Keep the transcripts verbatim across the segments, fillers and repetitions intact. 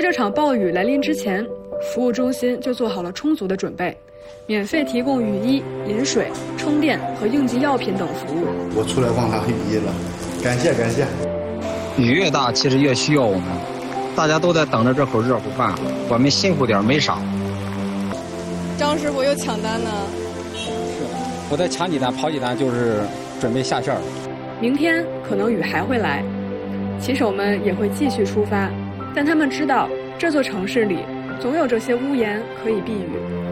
在这场暴雨来临之前，服务中心就做好了充足的准备，免费提供雨衣、饮水、充电和应急药品等服务。 我出来光拿雨衣了，感谢感谢。 雨越大，其实越需要我们，大家都在等着这口热乎饭，我们辛苦点没啥。 张师傅又抢单呢。 是，我再抢几单，跑几单就是准备下线了。 明天可能雨还会来，骑手们也会继续出发，但他们知道这座城市里总有这些屋檐可以避雨。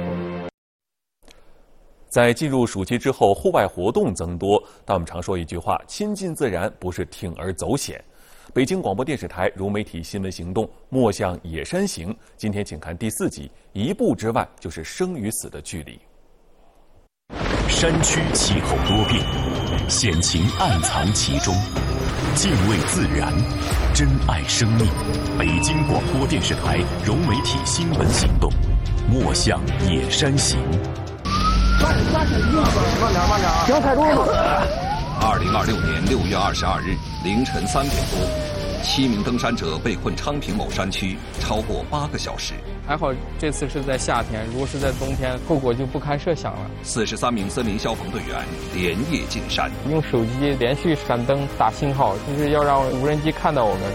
在进入暑期之后，户外活动增多，但我们常说一句话：亲近自然不是铤而走险。北京广播电视台融媒体新闻行动《莫向野山行》，今天请看第四集，一步之外就是生与死的距离。 山区气候多变，险情暗藏其中，敬畏自然，珍爱生命。北京广播电视台融媒体新闻行动《莫向野山行》。 慢点，慢点，慢点，不要踩住了。 二零二六年六月二十二日凌晨三点多，七名登山者被困昌平某山区超过八个小时。 还好这次是在夏天，如果是在冬天，后果就不堪设想了。 四十三名森林消防队员连夜进山， 用手机连续闪灯打信号，就是要让无人机看到我们。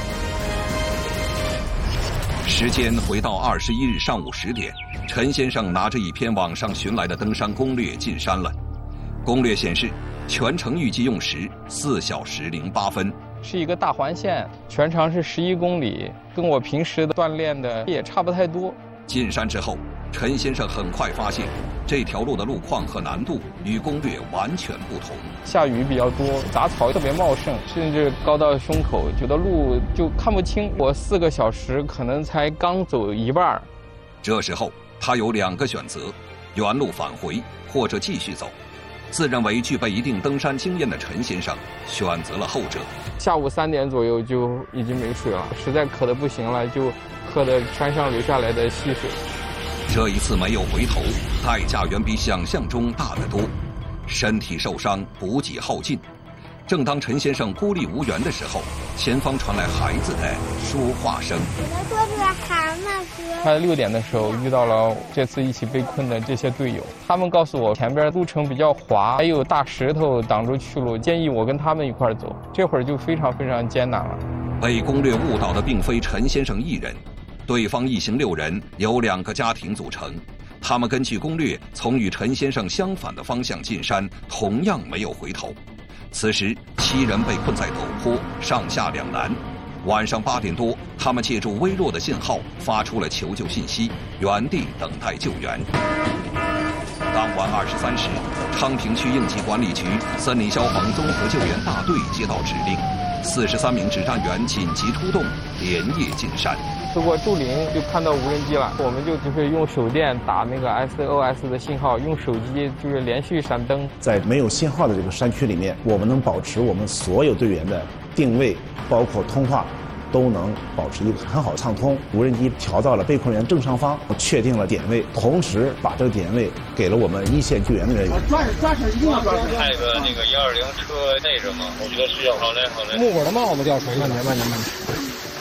时间回到二十一日上午十点，陈先生拿着一篇网上寻来的登山攻略进山了。攻略显示，全程预计用时四小时零八分， 是一个大环线，全长是十一公里，跟我平时的锻炼的也差不太多。 进山之后，陈先生很快发现，这条路的路况和难度与攻略完全不同。 下雨比较多，杂草特别茂盛，甚至高到胸口，觉得路就看不清。我四个小时可能才刚走一半。 这时候他有两个选择：原路返回，或者继续走。自认为具备一定登山经验的陈先生选择了后者。 下午三点左右就已经没水了，实在渴得不行了，就喝的山上流下来的溪水。 这一次没有回头，代价远比想象中大得多，身体受伤，补给耗尽。正当陈先生孤立无援的时候，前方传来孩子的说话声。 我说是蛤蟆哥。 快六点的时候遇到了这次一起被困的这些队友，他们告诉我前边路程比较滑，还有大石头挡住去路，建议我跟他们一块走。这会儿就非常非常艰难了。 被攻略误导的并非陈先生一人，对方一行六人由两个家庭组成，他们根据攻略从与陈先生相反的方向进山，同样没有回头。此时七人被困在陡坡，上下两难。晚上八点多，他们借助微弱的信号发出了求救信息，原地等待救援。当晚二十三时，昌平区应急管理局森林消防综合救援大队接到指令，四十三名指战员紧急出动，连夜进山。 透过助林就看到无人机了，我们就就是用手电打那个 S O S 的信号，用手机就是连续闪灯。 在没有信号的这个山区里面，我们能保持我们所有队员的定位，包括通话，都能保持一个很好的畅通。无人机调到了被困员正上方，确定了点位，同时把这个点位给了我们一线救援的人员。 抓紧抓紧，一定要抓紧！ 派个那个幺二零车内着吗？我觉得需要。好嘞，好嘞。 木果的帽子掉水里，慢点，慢点，慢点。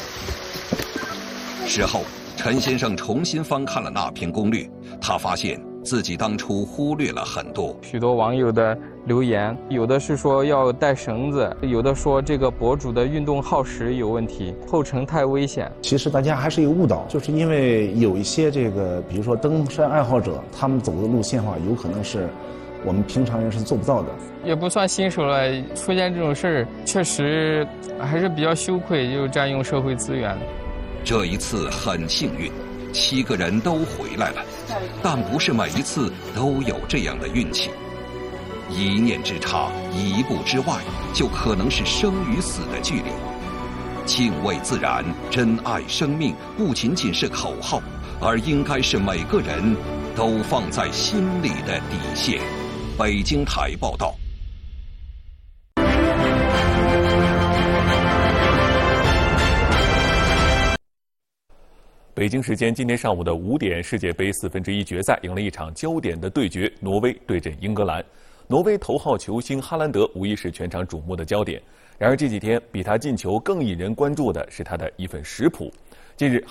事后，陈先生重新翻看了那篇攻略，他发现自己当初忽略了很多。 许多网友的留言，有的是说要带绳子，有的说这个博主的运动耗时有问题，后程太危险。 其实大家还是一个误导，就是因为有一些这个，比如说登山爱好者，他们走的路线的话，有可能是我们平常人是做不到的。 也不算新手了，出现这种事儿，确实还是比较羞愧，就占用社会资源。 这一次很幸运，七个人都回来了，但不是每一次都有这样的运气。一念之差，一步之外，就可能是生与死的距离。敬畏自然，珍爱生命，不仅仅是口号，而应该是每个人都放在心里的底线。北京台报道。 北京时间今天上午的五点，世界杯四分之一决赛迎来一场焦点的对决，挪威对阵英格兰。挪威头号球星哈兰德无疑是全场瞩目的焦点。然而这几天比他进球更引人关注的是他的一份食谱。近日，